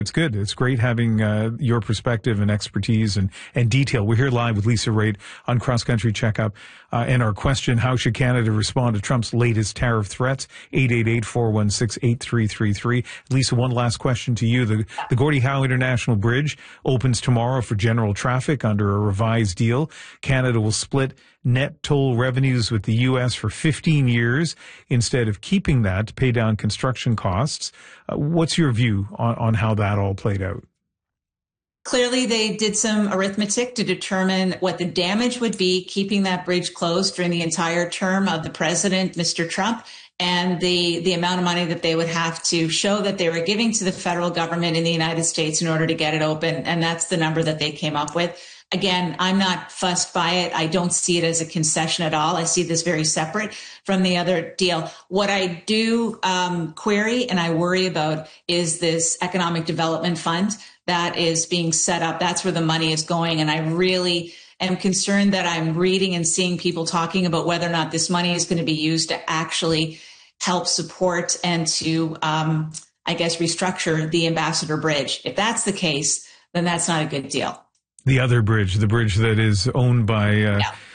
It's good. It's great having your perspective and expertise and detail. We're here live with Lisa Raitt on Cross Country Checkup. And our question, how should Canada respond to Trump's latest tariff threats? 888-416-8333. Lisa, one last question to you. The Gordie Howe International Bridge opens tomorrow for general traffic under a revised deal. Canada will split net toll revenues with the U.S. for 15 years instead of keeping that to pay down construction costs. What's your view on how that all played out? Clearly, they did some arithmetic to determine what the damage would be keeping that bridge closed during the entire term of the president, Mr. Trump, and the amount of money that they would have to show that they were giving to the federal government in the United States in order to get it open. And that's the number that they came up with. Again, I'm not fussed by it. I don't see it as a concession at all. I see this very separate from the other deal. What I do query and I worry about is this economic development fund that is being set up. That's where the money is going. And I really am concerned that I'm reading and seeing people talking about whether or not this money is going to be used to actually help support and to, restructure the Ambassador Bridge. If that's the case, then that's not a good deal. The other bridge, the bridge that is owned by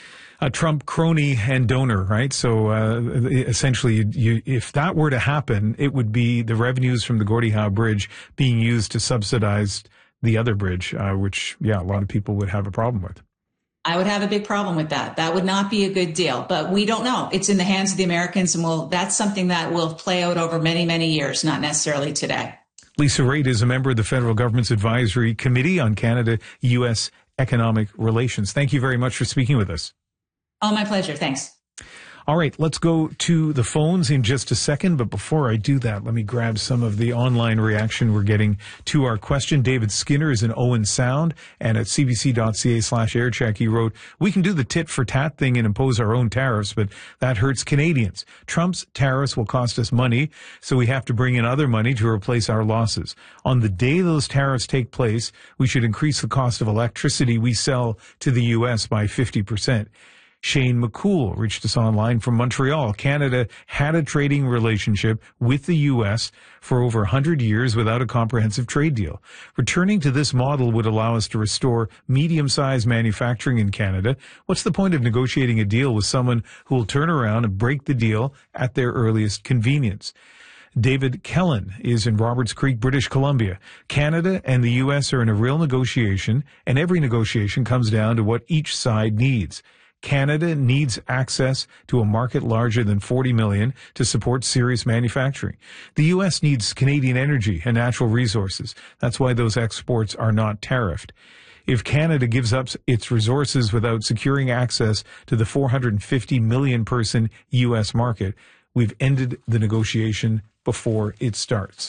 a Trump crony and donor, right? So essentially, if that were to happen, it would be the revenues from the Gordie Howe Bridge being used to subsidize the other bridge, which, a lot of people would have a problem with. I would have a big problem with that. That would not be a good deal. But we don't know. It's in the hands of the Americans, and that's something that will play out over many, many years, not necessarily today. Lisa Raitt is a member of the federal government's advisory committee on Canada-U.S. economic relations. Thank you very much for speaking with us. Oh, my pleasure. Thanks. All right, let's go to the phones in just a second. But before I do that, let me grab some of the online reaction we're getting to our question. David Skinner is in Owen Sound, and at cbc.ca/aircheck, he wrote, "We can do the tit for tat thing and impose our own tariffs, but that hurts Canadians. Trump's tariffs will cost us money, so we have to bring in other money to replace our losses. On the day those tariffs take place, we should increase the cost of electricity we sell to the U.S. by 50%. Shane McCool reached us online from Montreal. Canada had a trading relationship with the U.S. for over 100 years without a comprehensive trade deal. Returning to this model would allow us to restore medium-sized manufacturing in Canada. What's the point of negotiating a deal with someone who will turn around and break the deal at their earliest convenience?" David Kellen is in Roberts Creek, British Columbia. Canada and the U.S. are in a real negotiation, and every negotiation comes down to what each side needs. Canada needs access to a market larger than 40 million to support serious manufacturing. The U.S. needs Canadian energy and natural resources. That's why those exports are not tariffed. If Canada gives up its resources without securing access to the 450 million person U.S. market, we've ended the negotiation before it starts.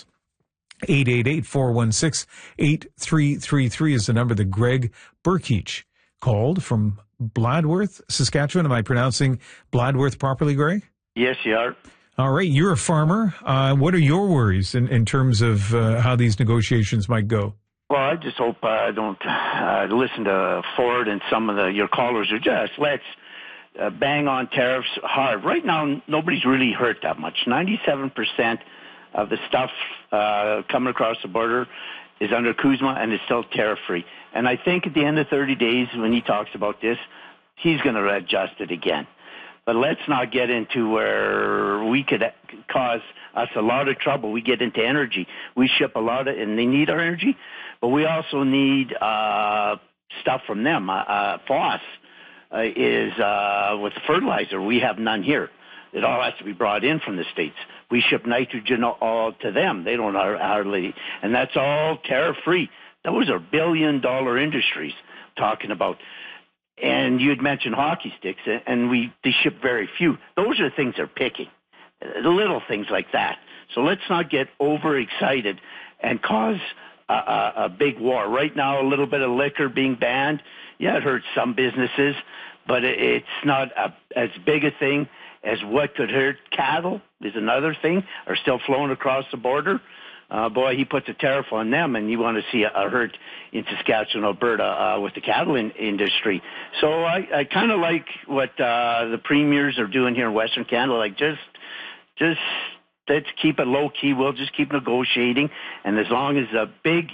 888-416-8333 is the number that Greg Burkeach called from Bladworth, Saskatchewan. Am I pronouncing Bladworth properly, Greg? Yes, you are. All right. You're a farmer. What are your worries in terms of how these negotiations might go? Well, I just hope I don't listen to Ford and some of your callers are just, let's bang on tariffs hard. Right now, nobody's really hurt that much. 97% of the stuff coming across the border is under CUSMA and is still tariff-free. And I think at the end of 30 days, when he talks about this, he's going to adjust it again. But let's not get into where we could cause us a lot of trouble. We get into energy. We ship a lot of, and they need our energy, but we also need stuff from them. Foss is with fertilizer. We have none here. It all has to be brought in from the States. We ship nitrogen all to them. They don't hardly, and that's all tariff-free. Those are billion-dollar industries talking about. And you had mentioned hockey sticks, and they ship very few. Those are things they're picking, the little things like that. So let's not get overexcited and cause a big war. Right now, a little bit of liquor being banned, it hurts some businesses, but it's not as big a thing as what could hurt cattle is another thing, are still flowing across the border. Boy, he puts a tariff on them, and you want to see a hurt in Saskatchewan, Alberta, with the cattle industry. So I kind of like what the premiers are doing here in Western Canada. Like, just let's keep it low key. We'll just keep negotiating, and as long as a big